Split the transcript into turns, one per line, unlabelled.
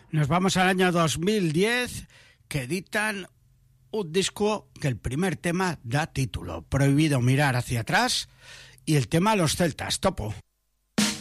Nos vamos al año 2010, que editan un disco que el primer tema da título, Prohibido mirar hacia atrás, y el tema Los Celtas, Topo.